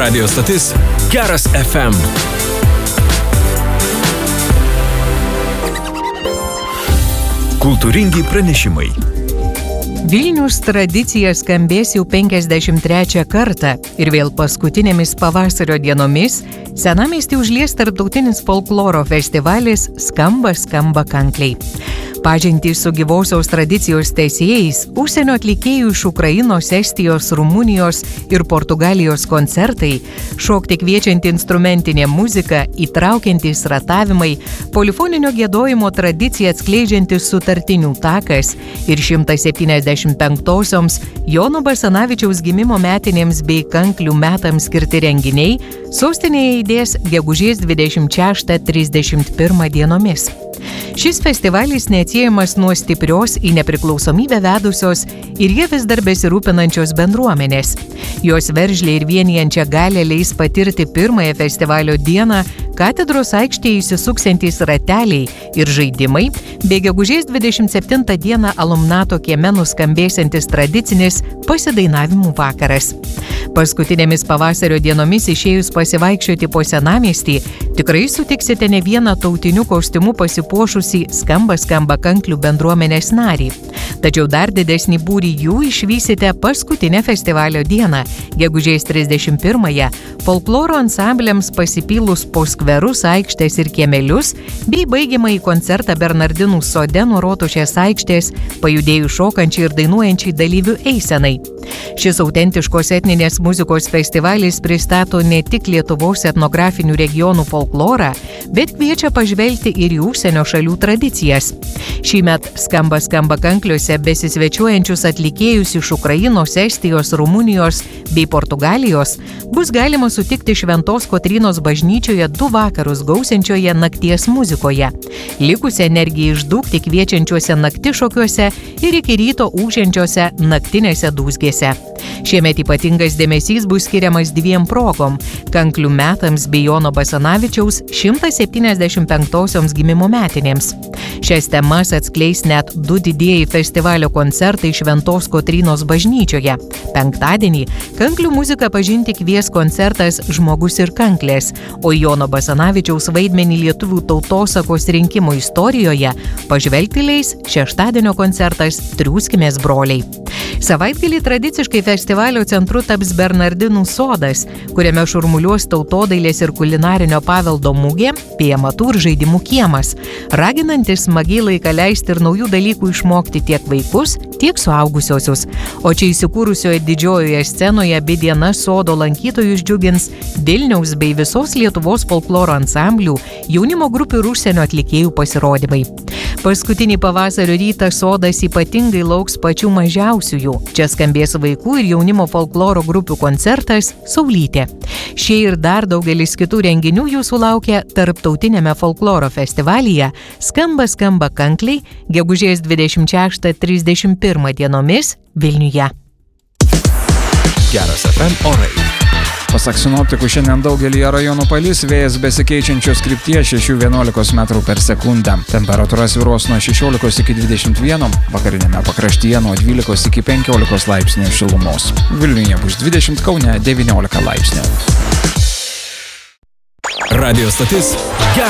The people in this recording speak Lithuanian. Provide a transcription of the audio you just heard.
Radio stotis Geras FM. Kultūringi pranešimai. Vilnius tradicija skambės jau 53 kartą ir vėl paskutinėmis pavasario dienomis senamiestį užlies tarptautinis folkloro festivalis Skamba kankliai. Pažintį su gyvosios tradicijos tęsėjais, užsienio atlikėjų iš Ukrainos, Estijos, Rumunijos ir Portugalijos koncertai, šokti kviečianti instrumentinė muzika, įtraukiantys ratavimai, polifoninio giedojimo tradiciją atskleidžiantis sutartinių takas ir 175-osioms Jono Basanavičiaus gimimo metinėms bei kanklių metams skirti renginiai sostinėje aidės gegužės 26-31 dienomis. Šis festivalis neatsiejamas nuo stiprios į nepriklausomybę vedusios ir jie vis dar besirūpinančios bendruomenės. Jos veržliai ir vienijančią galią leis patirti pirmąją festivalio dieną katedros aikštėje įsisuksiantys rateliai ir žaidimai, bei gegužės 27 dieną Alumnato kieme nuskambėsiantis tradicinis pasidainavimų vakaras. Paskutinėmis pavasario dienomis išėjus pasivaikščioti po senamiestį, tikrai sutiksite ne vieną tautiniu kostiumu pasipuošusį Skamba kanklių bendruomenės narį. Tačiau dar didesnį būrį jų išvysite paskutinę festivalio dieną, gegužės 31-ąją, folkloro ansambliams pasipylus po skverus, aikštės ir kiemelius, bei baigiamąjį koncertą Bernardinų sode nuo Rotušės aikštės, pajudėjus šokančiai ir dainuojančiai dalyvių eisenai. Šis autentiškos etninės muzikos festivalis pristato ne tik Lietuvos etnografinių regionų folklorą, bet kviečia pažvelgti ir į užsienio šalių tradicijas. Šįmet Skamba kankliuose besisvečiuojančius atlikėjus iš Ukrainos, Estijos, Rumunijos bei Portugalijos bus galima sutikti Šventos Kotrynos bažnyčioje 2 vakarus gausiančioje nakties muzikoje, likusią energiją išdūkti kviečiančiuose naktišokiuose ir iki ryto ūžiančiuose naktinėse dūzgėse. Šiemet ypatingas dėmesys bus skiriamas 2 progom – kanklių metams bei Jono Basanavičiaus 175-osioms gimimo metinėms. Šias temas atskleis net 2 didieji festivalio koncertai Šventos Kotrynos bažnyčioje. Penktadienį kanklių muziką pažinti kvies koncertas Žmogus ir kanklės, o Jono Basanavičiaus vaidmenį lietuvių tautosakos rinkimų istorijoje pažvelgti leis šeštadienio koncertas Triūskimės broliai. Savaitgalį tradiciškai festivalio centru taps Bernardinų sodas, kuriame šurmuliuos tautodailės ir kulinarinio paveldo mugė bei amatų ir žaidimų kiemas, raginantis smagiai laiką leisti ir naujų dalykų išmokti tiek vaikus, tiek suaugusiosius. O čia įsikūrusioje didžiojoje scenoje abi dienas sodo lankytojus džiugins Vilniaus bei visos Lietuvos folkloro ansamblių, jaunimo grupių ir užsienio atlikėjų pasirodymai. Paskutinį pavasario rytą sodas ypatingai lauks pačių mažiausiųjų. Čia skambės vaikų ir jaunimo folkloro grupių koncertas Saulytė. Šie ir dar daugelis kitų renginių jūsų laukia tarptautinėme folkloro festivalyje Skamba kankliai gegužės 26-31 dienomis Vilniuje. Geras FM orai. Pasak sinoptikų, šiandien daugelį rajonų palis, vėjas besikeičiančios krypties 6–11 metrų per sekundę. Temperatūra svyruos nuo 16 iki 21, vakarinėme pakraštyje nuo 12 iki 15 laipsnių šilumos. Vilniuje bus 20, Kaune 19 laipsnių. Radio stotis Geras